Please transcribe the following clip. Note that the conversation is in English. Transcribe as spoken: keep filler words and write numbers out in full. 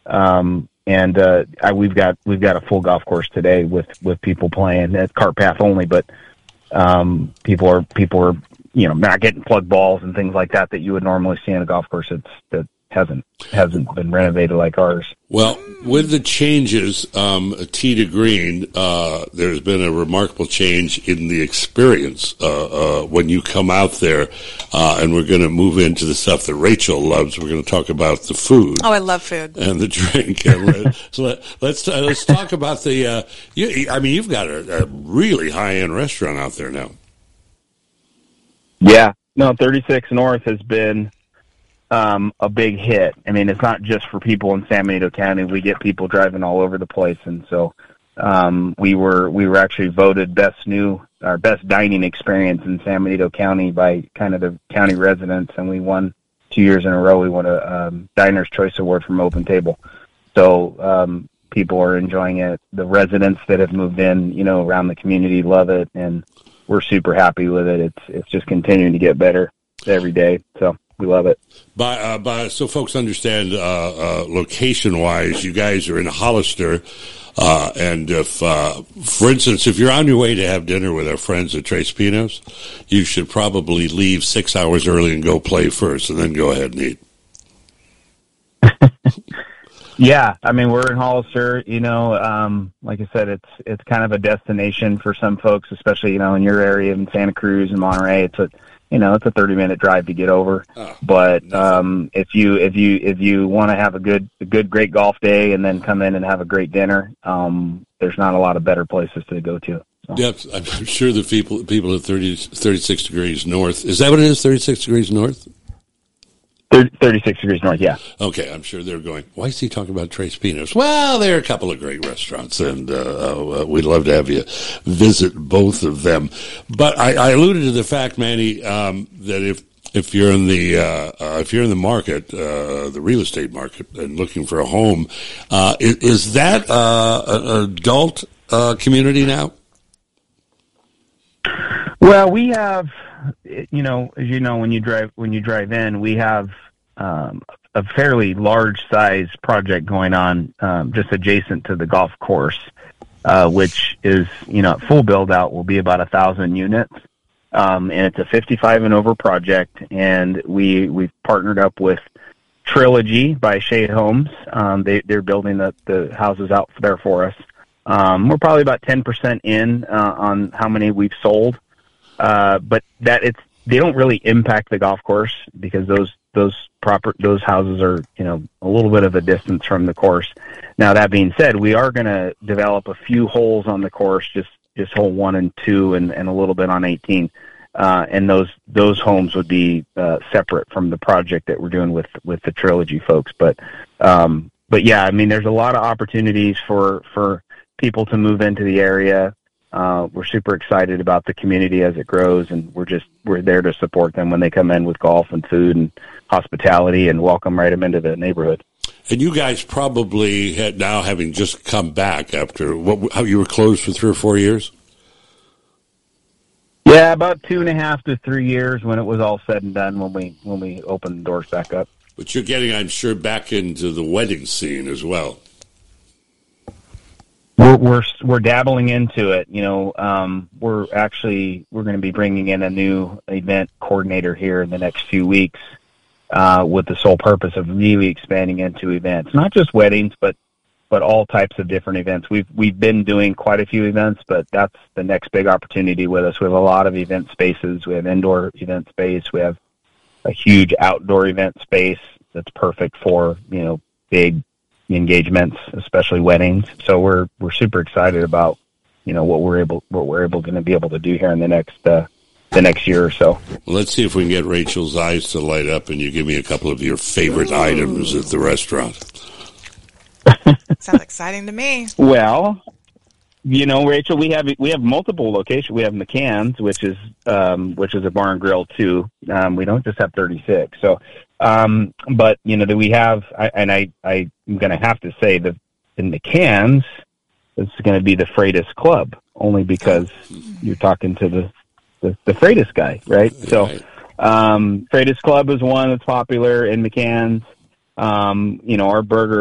Um, and uh, I, we've got we've got a full golf course today with, with people playing at cart path only, but um, people are people are you know not getting plug balls and things like that that you would normally see in a golf course. It's that hasn't hasn't been renovated like ours. Well, with the changes, um, tee to green, uh, there's been a remarkable change in the experience uh, uh, when you come out there, uh, and we're going to move into the stuff that Rachel loves. We're going to talk about the food. Oh, I love food and the drink. And let, so let, let's uh, let's talk about the. Uh, you, I mean, you've got a, a really high end restaurant out there now. Yeah, no, thirty-six North has been Um, a big hit. I mean, it's not just for people in San Benito County. We get people driving all over the place, and so um, we were we were actually voted best new our best dining experience in San Benito County by kind of the county residents, and we won two years in a row. We won a um, Diner's Choice Award from Open Table. So um, people are enjoying it. The residents that have moved in, you know, around the community love it, and we're super happy with it. It's it's just continuing to get better every day. So. We love it. By, uh, by, so folks understand, uh, uh, location-wise, you guys are in Hollister, uh, and if, uh, for instance, if you're on your way to have dinner with our friends at Tres Pinos, you should probably leave six hours early and go play first, and then go ahead and eat. Yeah, I mean, we're in Hollister, you know, um, like I said, it's it's kind of a destination for some folks, especially, you know, in your area in Santa Cruz and Monterey. It's a You know, it's a thirty minute drive to get over. Oh, but um, if you if you if you want to have a good a good great golf day and then come in and have a great dinner, um, there's not a lot of better places to go to. So. Yep, I'm sure the people people at thirty, thirty-six degrees north. Is that what it is? thirty-six degrees north. thirty-six degrees north, yeah. Okay, I'm sure they're going, why is he talking about Tres Pinos? Well, there are a couple of great restaurants, and uh, uh, we'd love to have you visit both of them. But I, I alluded to the fact, Manny, um, that if if you're in the uh, uh, if you're in the market, uh, the real estate market, and looking for a home, uh, is, is that uh, an adult uh, community now? Well, we have, you know, as you know, when you drive when you drive in, we have um, a fairly large size project going on um, just adjacent to the golf course, uh, which is, you know, full build out will be about a thousand units, um, and it's a fifty-five and over project. And we we've partnered up with Trilogy by Shea Homes. Um, they they're building the the houses out there for us. Um, we're probably about ten percent in uh, on how many we've sold. Uh, but that it's, they don't really impact the golf course because those, those proper, those houses are, you know, a little bit of a distance from the course. Now, that being said, we are going to develop a few holes on the course, just, just hole one and two and, and a little bit on eighteen. Uh, and those, those homes would be, uh, separate from the project that we're doing with, with the Trilogy folks. But, um, but yeah, I mean, there's a lot of opportunities for, for people to move into the area. Uh, we're super excited about the community as it grows, and we're just we're there to support them when they come in with golf and food and hospitality, and welcome right them into the neighborhood. And you guys probably had now having just come back after what? How you were closed for three or four years? Yeah, about two and a half to three years when it was all said and done. When we when we opened the doors back up. But you're getting, I'm sure, back into the wedding scene as well. We're, we're we're dabbling into it. You know, um, we're actually we're going to be bringing in a new event coordinator here in the next few weeks, uh, with the sole purpose of really expanding into events, not just weddings, but but all types of different events. We've we've been doing quite a few events, but that's the next big opportunity with us. We have a lot of event spaces. We have indoor event space. We have a huge outdoor event space that's perfect for, you know, big engagements, especially weddings. So we're we're super excited about, you know, what we're able what we're able going to be able to do here in the next uh, the next year or so. Well, let's see if we can get Rachel's eyes to light up, and you give me a couple of your favorite items at the restaurant. Sounds exciting to me. Well, you know, Rachel, we have we have multiple locations. We have McCann's, which is um, which is a bar and grill too. Um, we don't just have thirty-six. So, um, but you know that we have, I, and I I'm going to have to say that in McCann's, it's going to be the Freitas Club, only because you're talking to the the, the Freitas guy, right? Right. So, um, Freitas Club is one that's popular in McCann's. Um, you know, our burger